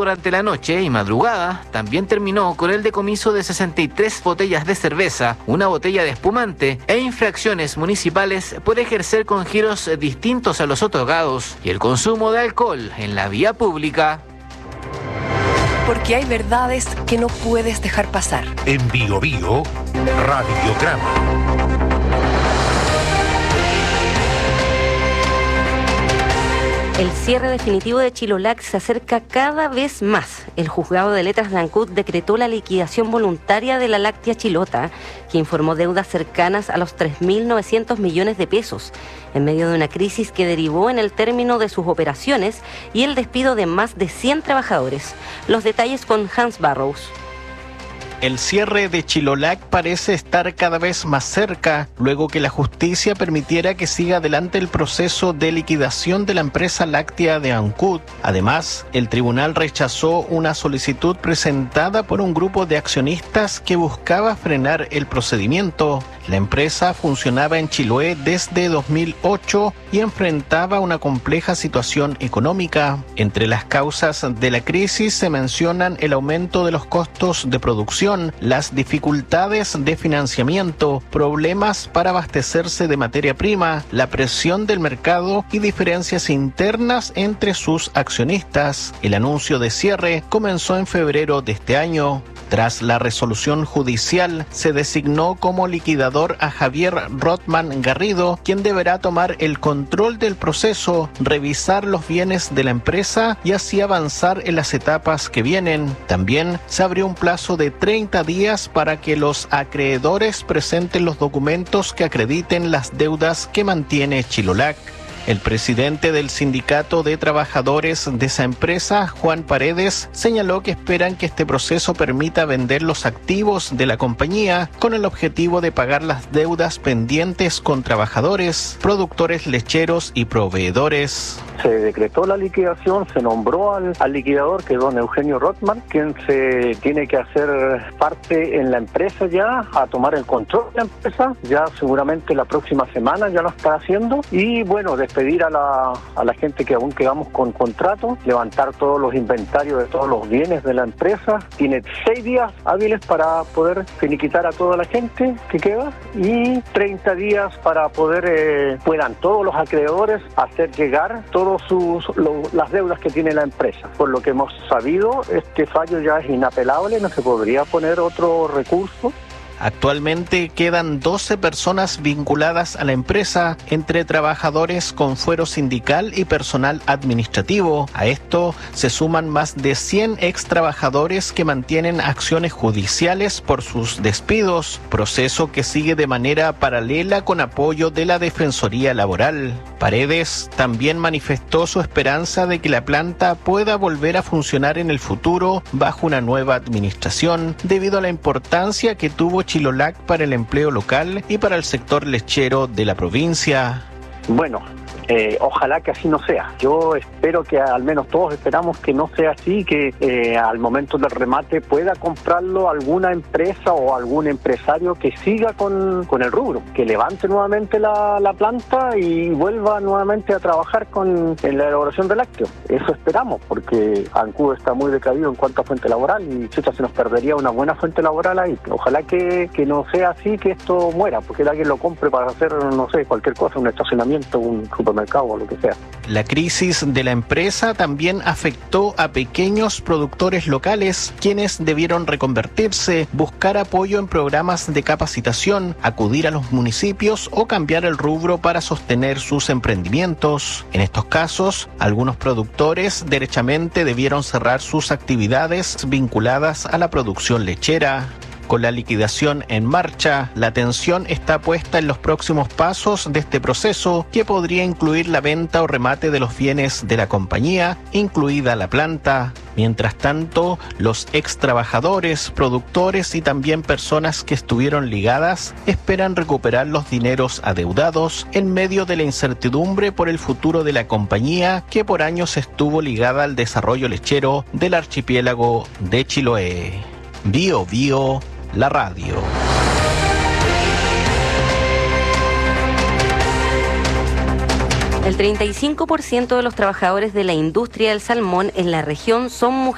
durante la noche y madrugada, también terminó con el decomiso de 63 botellas de cerveza, una botella de espumante e infracciones municipales por ejercer con giros distintos a los otorgados y el consumo de alcohol en la vía pública. Porque hay verdades que no puedes dejar pasar. En Bio Bio, Radiograma. El cierre definitivo de Chilolac se acerca cada vez más. El juzgado de letras de Ancud decretó la liquidación voluntaria de la láctea Chilota, que informó deudas cercanas a los 3.900 millones de pesos, en medio de una crisis que derivó en el término de sus operaciones y el despido de más de 100 trabajadores. Los detalles con Hans Barrows. El cierre de Chilolac parece estar cada vez más cerca, luego que la justicia permitiera que siga adelante el proceso de liquidación de la empresa láctea de Ancud. Además, el tribunal rechazó una solicitud presentada por un grupo de accionistas que buscaba frenar el procedimiento. La empresa funcionaba en Chiloé desde 2008 y enfrentaba una compleja situación económica. Entre las causas de la crisis se mencionan el aumento de los costos de producción, las dificultades de financiamiento, problemas para abastecerse de materia prima, la presión del mercado y diferencias internas entre sus accionistas. El anuncio de cierre comenzó en febrero de este año. Tras la resolución judicial, se designó como liquidador a Javier Rothman Garrido, quien deberá tomar el control del proceso, revisar los bienes de la empresa y así avanzar en las etapas que vienen. También se abrió un plazo de 30 días para que los acreedores presenten los documentos que acrediten las deudas que mantiene Chilolac. El presidente del sindicato de trabajadores de esa empresa, Juan Paredes, señaló que esperan que este proceso permita vender los activos de la compañía con el objetivo de pagar las deudas pendientes con trabajadores, productores lecheros y proveedores. Se decretó la liquidación, se nombró al liquidador, que es don Eugenio Rothman, quien se tiene que hacer parte en la empresa ya, a tomar el control de la empresa, ya seguramente la próxima semana ya lo está haciendo, y bueno, despedir a la gente que aún quedamos con contrato, levantar todos los inventarios de todos los bienes de la empresa. Tiene 6 días hábiles para poder finiquitar a toda la gente que queda y 30 días para poder, puedan todos los acreedores hacer llegar todas las deudas que tiene la empresa. Por lo que hemos sabido, este fallo ya es inapelable, no se podría poner otro recurso. Actualmente quedan 12 personas vinculadas a la empresa, entre trabajadores con fuero sindical y personal administrativo. A esto se suman más de 100 ex trabajadores que mantienen acciones judiciales por sus despidos, proceso que sigue de manera paralela con apoyo de la Defensoría Laboral. Paredes también manifestó su esperanza de que la planta pueda volver a funcionar en el futuro bajo una nueva administración, debido a la importancia que tuvo Chilolac para el empleo local y para el sector lechero de la provincia. Bueno, ojalá que así no sea. Yo espero que, al menos todos esperamos que no sea así, que al momento del remate pueda comprarlo alguna empresa o algún empresario que siga con el rubro, que levante nuevamente la planta y vuelva nuevamente a trabajar en la elaboración de lácteos. Eso esperamos, porque Ancud está muy decaído en cuanto a fuente laboral y se nos perdería una buena fuente laboral ahí. Ojalá que no sea así, que esto muera, porque alguien lo compre para hacer, no sé, cualquier cosa, un estacionamiento, un supermercado o lo que sea. La crisis de la empresa también afectó a pequeños productores locales, quienes debieron reconvertirse, buscar apoyo en programas de capacitación, acudir a los municipios o cambiar el rubro para sostener sus emprendimientos. En estos casos, algunos productores derechamente debieron cerrar sus actividades vinculadas a la producción lechera. Con la liquidación en marcha, la atención está puesta en los próximos pasos de este proceso, que podría incluir la venta o remate de los bienes de la compañía, incluida la planta. Mientras tanto, los ex trabajadores, productores y también personas que estuvieron ligadas esperan recuperar los dineros adeudados en medio de la incertidumbre por el futuro de la compañía, que por años estuvo ligada al desarrollo lechero del archipiélago de Chiloé. Bio Bio, la radio. El 35% de los trabajadores de la industria del salmón en la región son mujeres.